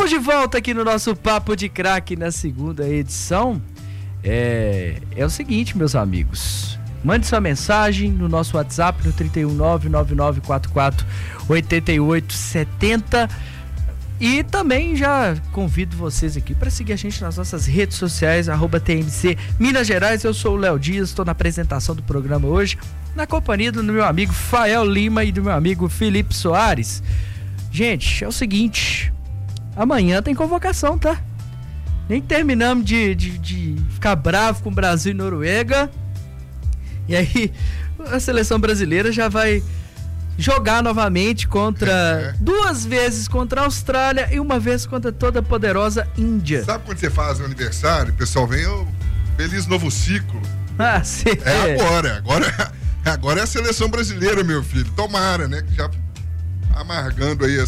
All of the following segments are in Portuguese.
Estamos de volta aqui no nosso Papo de Craque na segunda edição. É o seguinte, meus amigos. Mande sua mensagem no nosso WhatsApp no 31999448870. E também já convido vocês aqui para seguir a gente nas nossas redes sociais, @TMC Minas Gerais. Eu sou o Léo Dias, estou na apresentação do programa hoje, na companhia do meu amigo Fael Lima e do meu amigo Felipe Soares. Gente, é o seguinte, amanhã tem convocação, tá? Nem terminamos de ficar bravo com o Brasil e Noruega. E aí a seleção brasileira já vai jogar novamente duas vezes contra a Austrália e uma vez contra toda a poderosa Índia. Sabe quando você faz o aniversário, o pessoal vem, feliz novo ciclo. Ah, sim. Agora é a seleção brasileira, meu filho. Tomara, né? Que já amargando aí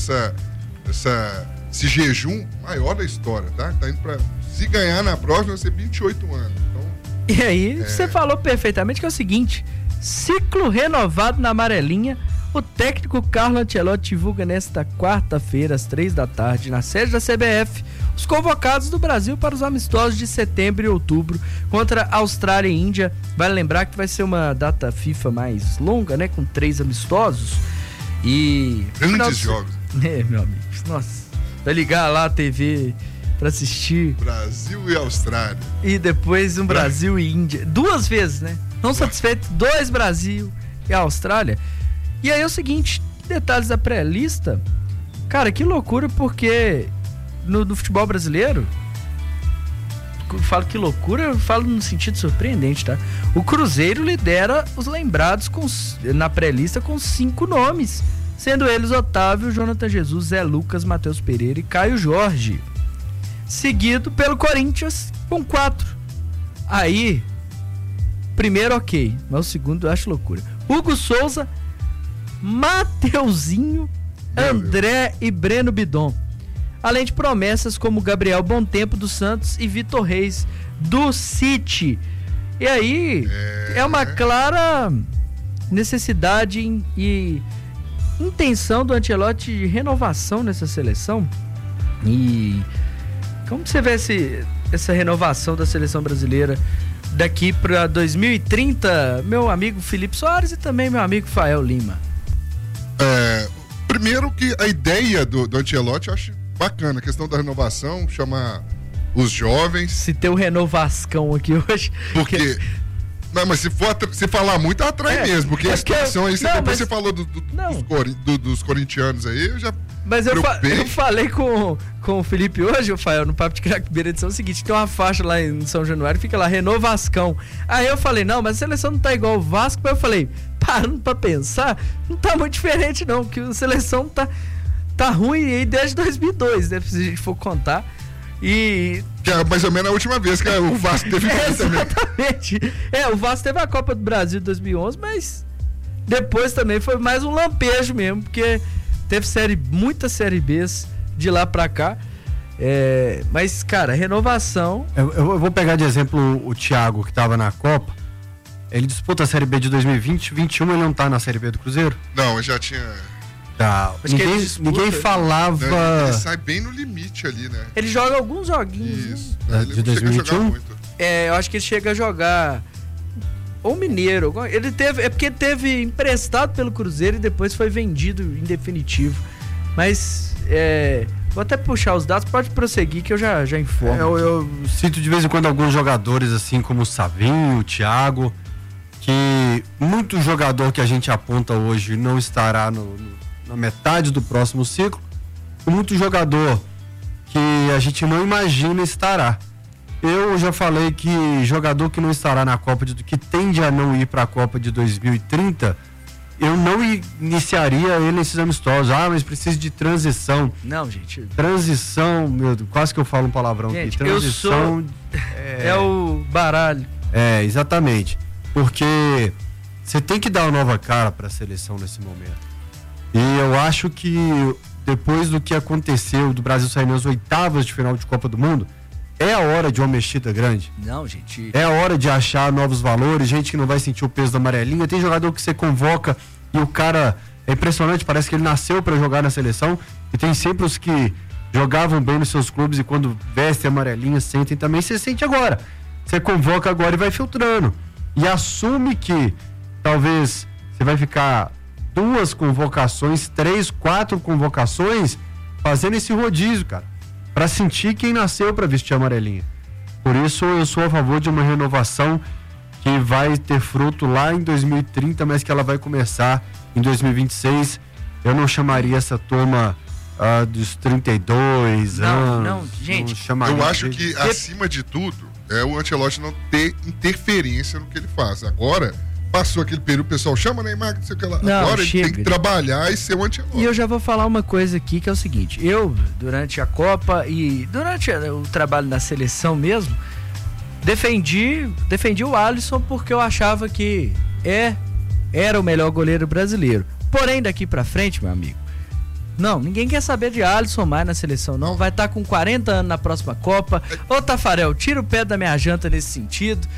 esse jejum maior da história, tá? Tá indo pra... Se ganhar na próxima, vai ser 28 anos. Então, e aí, você falou perfeitamente que é o seguinte: ciclo renovado na amarelinha. O técnico Carlo Ancelotti divulga nesta quarta-feira, às 15h, na sede da CBF, os convocados do Brasil para os amistosos de setembro e outubro contra Austrália e Índia. Vale lembrar que vai ser uma data FIFA mais longa, né? Com 3 amistosos. E... grandes jogos. Meu amigo. Nossa. Vai ligar lá a TV para assistir. Brasil e Austrália. E depois Brasil e Índia. 2 vezes, né? Não satisfeito, 2 Brasil e Austrália. E aí é o seguinte, detalhes da pré-lista, cara, que loucura, porque no futebol brasileiro, eu falo que loucura, eu falo no sentido surpreendente, tá? O Cruzeiro lidera os lembrados na pré-lista com 5 nomes, sendo eles Otávio, Jonathan Jesus, Zé Lucas, Matheus Pereira e Caio Jorge, seguido pelo Corinthians com 4. Aí, primeiro ok, mas o segundo eu acho loucura. Hugo Souza, Mateuzinho, André e Breno Bidon. Além de promessas como Gabriel Bontempo do Santos e Vitor Reis do City. E aí é uma clara necessidade e intenção do Ancelotti de renovação nessa seleção. E como você vê essa renovação da seleção brasileira daqui para 2030, meu amigo Felipe Soares e também meu amigo Fael Lima? Primeiro que a ideia do Ancelotti eu acho bacana, a questão da renovação, chamar os jovens. Se tem o Renovascão aqui hoje. Porque... Não, mas se falar muito, atrai mesmo, porque a situação aí, você falou dos corintianos aí, eu já... Mas eu falei com o Felipe hoje, o Fael, no Papo de Craque, primeira edição, é o seguinte, tem uma faixa lá em São Januário, fica lá, Renovascão. Aí eu falei, não, mas a seleção não tá igual o Vasco, mas eu falei, parando pra pensar, não tá muito diferente não, que a seleção tá ruim aí desde 2002, né, se a gente for contar. E... que é mais ou menos a última vez que o Vasco teve também. Exatamente. O Vasco teve a Copa do Brasil em 2011, mas depois também foi mais um lampejo mesmo, porque teve muitas Série Bs de lá pra cá. Mas, cara, renovação... Eu vou pegar de exemplo o Thiago, que tava na Copa. Ele disputa a Série B de 2020, 21 ele não tá na Série B do Cruzeiro? Não, já tinha... Tá. Ninguém falava... Ele sai bem no limite ali, né? Ele joga alguns joguinhos. Isso. Ele de 2021? Eu acho que ele chega a jogar... ou Mineiro. Ele teve... porque teve emprestado pelo Cruzeiro e depois foi vendido em definitivo. Mas... vou até puxar os dados, pode prosseguir que eu já informo. Eu cito de vez em quando alguns jogadores, assim como o Savinho, o Thiago, que muito jogador que a gente aponta hoje não estará na metade do próximo ciclo, e muito jogador que a gente não imagina estará. Eu já falei que jogador que não estará na Copa, que tende a não ir para a Copa de 2030, eu não iniciaria ele nesses amistosos. Mas precisa de transição. Não, gente. Transição, meu Deus, quase que eu falo um palavrão aqui. Transição. É o baralho. Exatamente. Porque você tem que dar uma nova cara para a seleção nesse momento. E eu acho que depois do que aconteceu, do Brasil sair nas oitavas de final de Copa do Mundo, é a hora de uma mexida grande. Não, gente. É a hora de achar novos valores, gente que não vai sentir o peso da amarelinha. Tem jogador que você convoca e o cara é impressionante, parece que ele nasceu para jogar na seleção. E tem sempre os que jogavam bem nos seus clubes e quando vestem amarelinha, sentem também, você sente agora. Você convoca agora e vai filtrando. E assume que talvez você vai ficar 2 convocações, 3, 4 convocações, fazendo esse rodízio, cara, pra sentir quem nasceu pra vestir amarelinha. Por isso eu sou a favor de uma renovação que vai ter fruto lá em 2030, mas que ela vai começar em 2026. Eu não chamaria essa turma dos 32 anos. Não, gente. Eu acho que, acima de tudo, é o Ancelotti não ter interferência no que ele faz. Agora, passou aquele período, o pessoal chama Neymar, não sei o que lá. Não, agora chega. ele tem que trabalhar e ser o Ancelotti. E eu já vou falar uma coisa aqui, que é o seguinte. Eu, durante a Copa e durante o trabalho na seleção mesmo, defendi o Alisson porque eu achava que era o melhor goleiro brasileiro. Porém, daqui pra frente, meu amigo, não, ninguém quer saber de Alisson mais na seleção, não. Vai estar com 40 anos na próxima Copa. Ô, Tafarel, tira o pé da minha janta nesse sentido.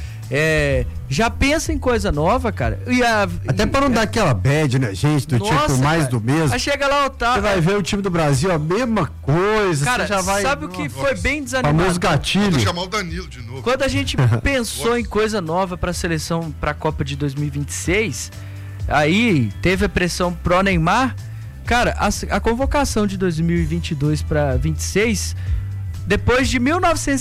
Já pensa em coisa nova, cara. Até pra não dar aquela bad, né, gente? Do Nossa, tipo mais cara. do mesmo. Aí chega lá, Você vai ver o time do Brasil, a mesma coisa. Cara, você já vai... sabe o que foi bem desanimador? Famoso gatilho. Vou chamar o Danilo de novo. Quando a gente pensou em coisa nova pra seleção, pra Copa de 2026, aí teve a pressão pro Neymar. Cara, a convocação de 2022 pra 26, depois de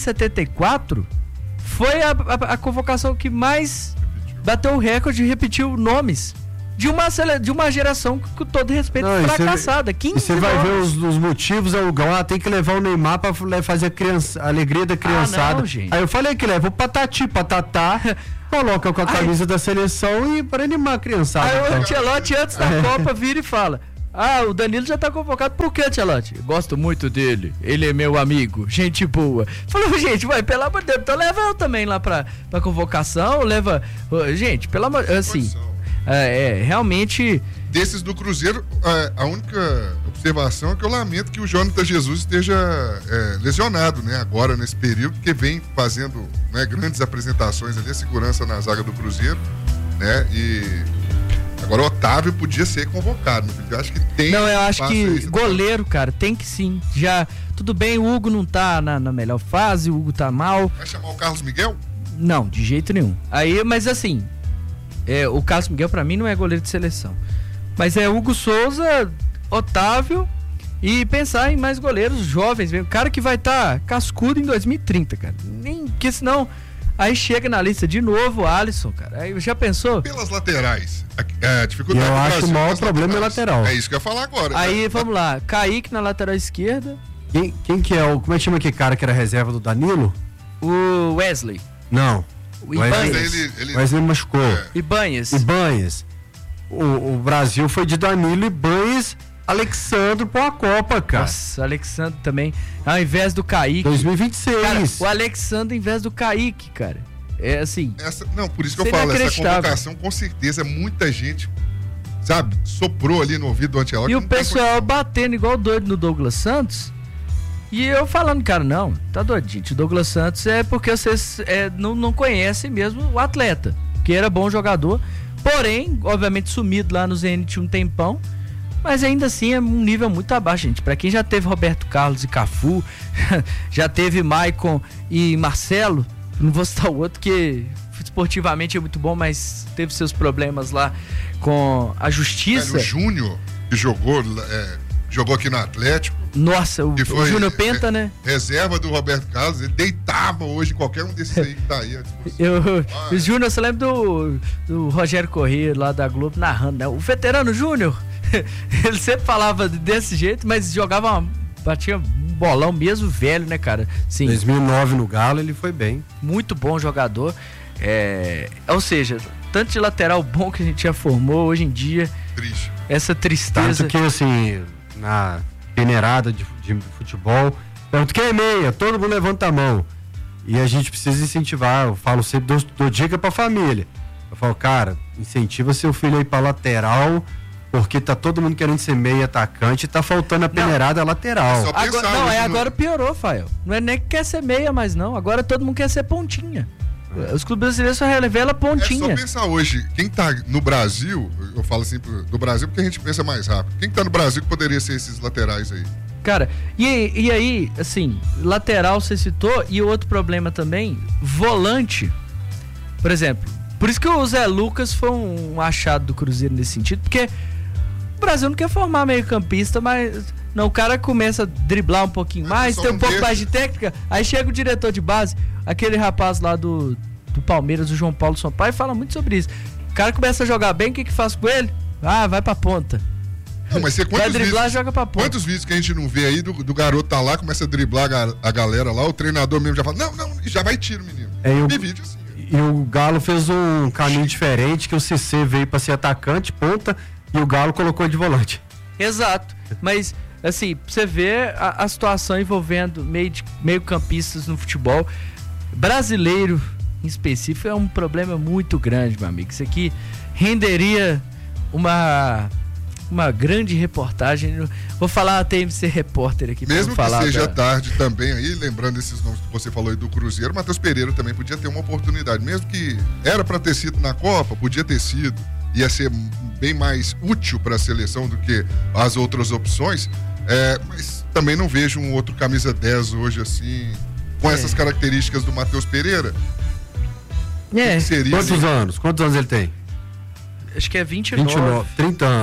1974, foi a convocação que mais bateu o recorde e repetiu nomes de uma geração que, com todo respeito, fracassada. E você vai ver os motivos, tem que levar o Neymar pra fazer a alegria da criançada. Não, gente. Aí eu falei que leva o Patati, Patatá, coloca com a camisa da seleção e para animar a criançada. Aí o Então. Ancelotti, antes da Copa, vira e fala: o Danilo já tá convocado. Por que, Ancelotti? Gosto muito dele. Ele é meu amigo. Gente boa. Falou, gente, pelo amor de Deus, então leva eu também lá pra convocação. Leva. Gente, pelo amor. Assim. Realmente. Desses do Cruzeiro, a única observação é que eu lamento que o Jonathan Jesus esteja lesionado, né? Agora, nesse período, porque vem fazendo, né, grandes apresentações ali, a segurança na zaga do Cruzeiro, né? E agora o Otávio podia ser convocado. Eu acho que tem. Não, eu acho que isso, goleiro, cara, tem que sim. Já, tudo bem, o Hugo não tá na melhor fase, o Hugo tá mal. Vai chamar o Carlos Miguel? Não, de jeito nenhum. Aí, mas assim, o Carlos Miguel pra mim não é goleiro de seleção. Mas é Hugo Souza, Otávio e pensar em mais goleiros jovens, mesmo. Cara que vai estar cascudo em 2030, cara. Nem que senão aí chega na lista de novo o Alisson, cara. Aí já pensou? Pelas laterais. A dificuldade Eu do acho Brasil o maior nas problema é laterais. lateral. É isso que eu ia falar agora. Aí vamos lá, Kaique na lateral esquerda, Quem que é como é que chama aquele cara que era reserva do Danilo? o Wesley. Não. O Ibanez. Wesley machucou. Ibanez. O Brasil foi de Danilo, Ibanez, Alexandro pra uma Copa, cara. Nossa, o Alexandre também, ao invés do Kaique. 2026. Cara, o Alexandre ao invés do Kaique, cara. É assim. Por isso que eu seria falo, essa inacreditável. convocação, com certeza, muita gente, sabe, soprou ali no ouvido do Ancelotti. E o não tem pessoal condição. batendo igual doido no Douglas Santos. E eu falando, cara, não, tá doido, gente. O Douglas Santos é porque vocês não conhecem mesmo o atleta, que era bom jogador, porém, obviamente, sumido lá no Zenit um tempão, mas ainda assim é um nível muito abaixo, gente. Pra quem já teve Roberto Carlos e Cafu, já teve Maicon e Marcelo, não vou citar o outro que esportivamente é muito bom, mas teve seus problemas lá com a justiça. O Júnior, que jogou aqui no Atlético. Nossa, o foi, Júnior Penta, né? Reserva do Roberto Carlos, ele deitava hoje qualquer um desses aí que tá aí à disposição. O Júnior, você lembra do Rogério Corrêa lá da Globo narrando, né? O veterano Júnior, ele sempre falava desse jeito, mas batia um bolão mesmo velho, né, cara? Sim. 2009 no Galo ele foi bem. Muito bom jogador. Ou seja, tanto de lateral bom que a gente já formou hoje em dia. Triste. Essa tristeza. Tanto que, assim, na peneirada de futebol, pergunto quem é meia, todo mundo levanta a mão. E a gente precisa incentivar, eu falo sempre, dou dica pra família. Eu falo, cara, incentiva seu filho aí pra lateral, porque tá todo mundo querendo ser meia atacante e tá faltando a peneirada lateral. Agora piorou, Fael. Não é nem que quer ser meia mais não, agora todo mundo quer ser pontinha. Os clubes brasileiros só revelam pontinha. É só pensar hoje, quem tá no Brasil, eu falo assim do Brasil porque a gente pensa mais rápido. Quem tá no Brasil que poderia ser esses laterais aí? Cara, e aí, assim, lateral você citou, e o outro problema também, volante. Por exemplo, por isso que o Zé Lucas foi um achado do Cruzeiro nesse sentido, porque o Brasil não quer formar meio campista, mas não, o cara começa a driblar um pouquinho mais, tem um pouco mais de técnica, aí chega o diretor de base, aquele rapaz lá do Palmeiras, o João Paulo Sampaio, fala muito sobre isso. O cara começa a jogar bem, o que faz com ele? Ah, vai pra ponta. Não, mas você vai driblar, vídeos, joga pra ponta. Quantos vídeos que a gente não vê aí do garoto tá lá, começa a driblar a galera lá, o treinador mesmo já fala, não, e já vai tiro, menino. Tem vídeo assim. E o Galo fez um caminho diferente, que o Cissé veio pra ser atacante, ponta, e o Galo colocou de volante. Exato, mas assim, você vê a situação envolvendo meio campistas no futebol brasileiro em específico é um problema muito grande, meu amigo. Isso aqui renderia uma grande reportagem. Vou falar a TMC Repórter aqui. Mesmo que seja tarde também aí, lembrando esses nomes que você falou aí do Cruzeiro, Matheus Pereira também podia ter uma oportunidade, mesmo que era para ter sido na Copa, podia ter sido, ia ser bem mais útil para a seleção do que as outras opções, mas também não vejo um outro camisa 10 hoje assim, com essas características do Matheus Pereira. Seria, quantos anos ele tem? Acho que é 29. 30 anos.